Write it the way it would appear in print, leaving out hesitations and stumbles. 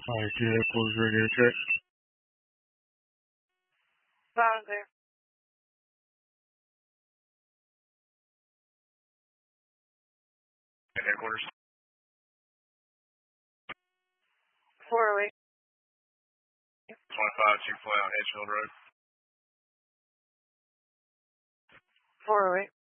Hi, headquarters radio check. Sound clear. Headquarters. 408. 25 Chick-fil-A on Edgefield Road. 408.